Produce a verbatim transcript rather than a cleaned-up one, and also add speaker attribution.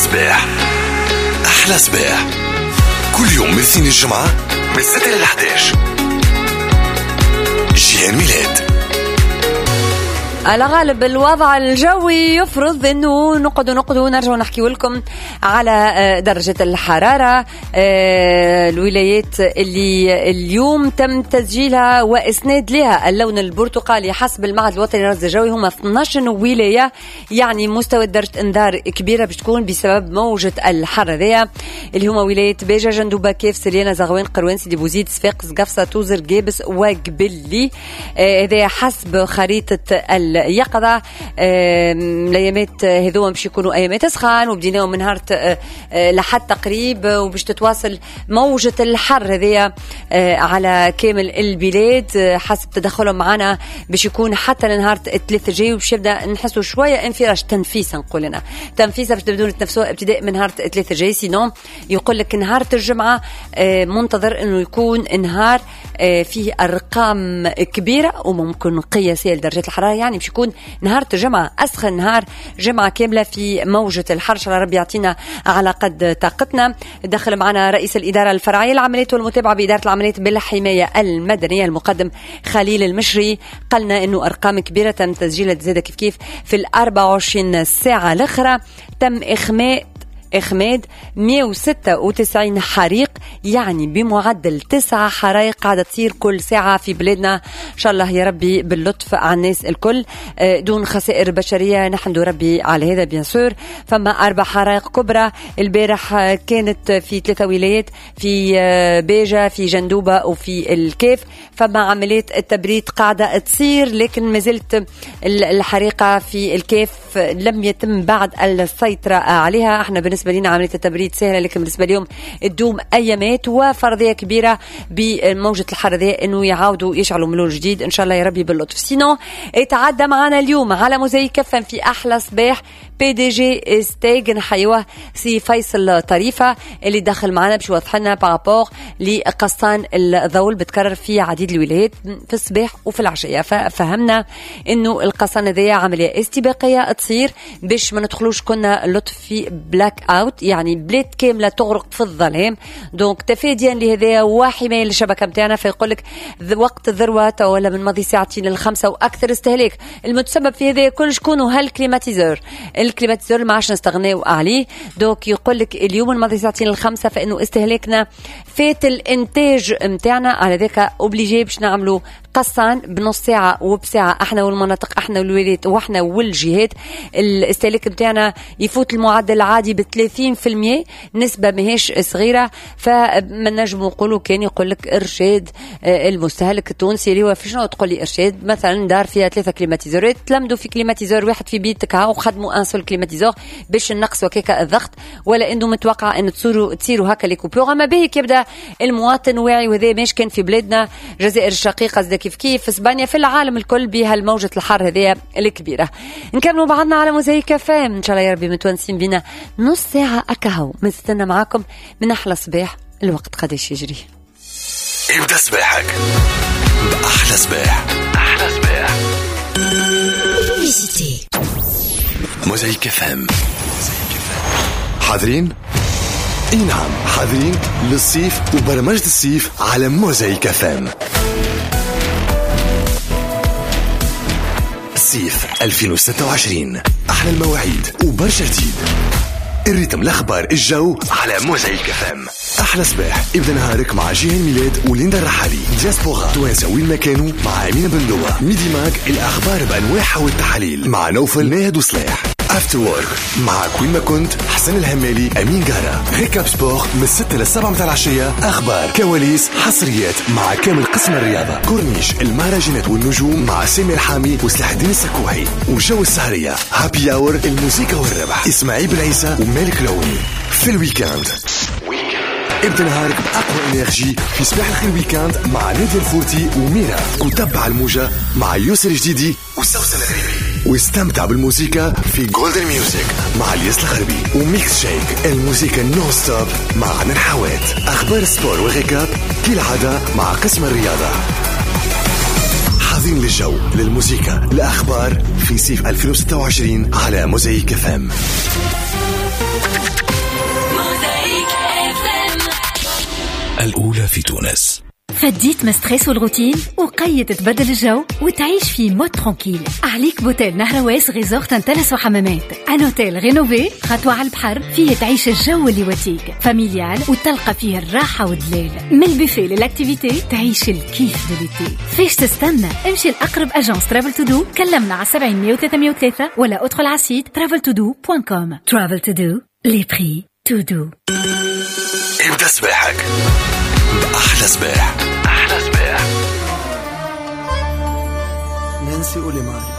Speaker 1: صباح. أحلى صباح كل يوم من سين الجمعة من ستة إلى إحدى عشر. جيهان ميلاد.
Speaker 2: على غالب الوضع الجوي يفرض انه نقعد نقعد ونرجع نحكي لكم على درجة الحرارة. الولايات اللي اليوم تم تسجيلها واسناد لها اللون البرتقالي حسب المعهد الوطني للرصد الجوي هم اثني عشر ولاية، يعني مستوى درجة انذار كبيرة باش تكون بسبب موجة الحر هذيا اللي هما ولاية بيجا، جندوبة، كيف، سريانة، زغوان، قروان، سيدي بوزيد، صفاقس، قفصة، توزر، قابس وقبلي. هذا حسب خريطة اليقظة. الايامات هذوما باش يكونوا ايامات سخان وبديناهم من نهار لحد تقريب وباش تتواصل موجة الحر هذيا على كامل البلاد حسب تدخلهم معنا باش يكون حتى لنهار الثلاثة جاي وباش يبدا نحسوا شوية انفراج تنفيسا نقول لنا تنفيسا باش تبدون تنفسوا ابتداء من نهار الثلاثة جاي. سينون يقول لك نهار الجمعة منتظر انه يكون نهار فيه ارقام كبيرة وممكن قياسية لدرجة الحرارة، يعني باش يكون نهار الجمعة أسخن نهار جمعة كاملة في موجة الحر. إن شاء الله ربي يعطينا على قد طاقتنا. دخل معنا رئيس الإدارة الفرعية للعمليات والمتابعة بإدارة العمليات بالحماية المدنية المقدم خليل المشري، قالنا إنه أرقام كبيرة تم تسجيلها زيادة كيف كيف في الأربع وعشرين ساعة الأخرى. تم إخماء إخماد مئة وستة وتسعين حريق، يعني بمعدل تسعة حرائق قاعدة تصير كل ساعة في بلادنا. إن شاء الله يا ربي باللطف على الناس الكل دون خسائر بشرية، نحمد ربي على هذا بيان سور. فما أربع حرائق كبرى البارح كانت في ثلاثة ولايات، في بيجا، في جندوبة وفي الكيف. فما عمليات التبريد قاعدة تصير، لكن ما زلت الحريقة في الكيف لم يتم بعد السيطرة عليها. احنا بالنسبة لنا عملية التبريد سهلة، لكن بالنسبة لهم تدوم أيامات وفرضية كبيرة بموجة الحر ذي إنه يعاودوا يشعلوا ملون جديد إن شاء الله يا ربي باللطف. سينو يتعدى معنا اليوم على موزايك كفن في أحلى صباح بي دي جي استيج نحيوه سي فيصل طريفة اللي دخل معنا باش يوضح لنا بارابور لقسطان الذول بتكرر في عديد الولايات في الصباح وفي العشية. ففهمنا إنه القسطان ذي عملية استباقية تصير باش ما ندخلوش كنا لطف في بلاك اوت، يعني بلاد كامله تغرق في الظلام. دونك تفاديا لهذا وحمايه للشبكه نتاعنا، فيقول لك وقت الذروه ولا من ماضي ساعتين للخمسه واكثر استهلاك. المتسبب في هذا كل شكون هالكليماتيزور الكليماتيزور ما عادش نستغناو عليه. دونك يقول لك اليوم من ماضي ساعتين للخمسه فانه استهلاكنا فات الانتاج نتاعنا، على ذاك اوبليجي باش نعملوا قصان بنص ساعه وبساعه احنا والمناطق احنا والولايات واحنا والجهات. الاستهلاك نتاعنا يفوت المعدل العادي ب ثلاثين بالمئة، نسبة ماهيش صغيرة. فما نجم نقولوا كان يقول لك إرشاد المستهلك التونسي اللي هو في شنو تقول لي إرشاد مثلا دار فيها ثلاثة كليماتيزورات تلمدوا في كليماتيزور واحد في بيتك هاو خدموا انسول كليماتيزور باش نقص وكيك الضغط، ولا انه متوقع ان تصيروا تصيروا هكا لي كوبور. اما به يبدا المواطن واعي، وهذا ماش كان في بلادنا الجزائر الشقيقة زي كيف كيف في اسبانيا في العالم الكل بها الموجة الحر هذه الكبيرة. نكملوا بعضنا على موزايك فام ان شاء الله يا ربي متونسين بينا نص ساعة أكهو مستنى معاكم من أحلى صباح. الوقت قديش يجري؟
Speaker 1: ابدأ صباحك بأحلى صباح. أحلى صباح موزايك فام. حاضرين؟ اي نعم حاضرين للصيف وبرمجة الصيف على موزايك فام. الصيف ألفين وستة وعشرين أحلى المواعيد وبرشا جديد. الريتم الأخبار الجو على موزايك فام. أحلى صباح ابدأ نهارك مع جيهان ميلاد وليندا الرحالي. دياسبورا توانسة وين ما كانوا مع أمين بندوة. ميدي ماك الأخبار بأنواعها والتحاليل مع نوفل ناهد وصلاح. افتر وورك معك وين ما كنت حسن الهمالي أمين قارة. ريكاب سبور من الستة للسبعة متاع العشية. أخبار كواليس حصريات مع كامل قسم الرياضة. كورنيش المهرجانات والنجوم مع سامي الحامي وسلاح الدين السكوحي. وجو السهرية هابي اور الموسيقى والربح إسماعيل بن عيسى ومالك لوني. في الويكاند ابدأ نهارك بأقوى إنرجي في صباح الخير ويكاند مع نادية الفورتي وميرا. وتبع الموجة مع يوسر الجديدي وسوسن الغريبي. واستمتع بالموسيقى في جولدن ميوزك مع الياس الغربي. وميكس شيك الموسيقى نو ستوب مع عدنان حوات. أخبار السبور والغيكاب كالعادة مع قسم الرياضة. حاضرين للجو للموسيقى الأخبار في صيف ألفين وستة وعشرين على موزايك فام. في تونس.
Speaker 3: فديت من ستريس والروتين وقيد تبدل الجو وتعيش في مود ترانكيل. عليك بوتيل نهرواس ريزورت انتلس وحمامات، ان اوتيل رينوفي خطوة على البحر فيه تعيش الجو اللي وتيك فاميليال وتلقى فيه الراحة والدلال. من البوفيه للاكتيفيتي تعيش الكيف دوليتي. فيش تستنى؟ امشي لأقرب اجانس ترافل تو دو، كلمنا على سبعين مية وثلاثة وثلاثة ولا ادخل على سيت ترافل تو دو دوت كوم. ترافل تو دو، لي بري تو دو.
Speaker 1: ابدأ صباحك بأحلى صباح. أحلى صباح.
Speaker 4: نانسي قولي معي.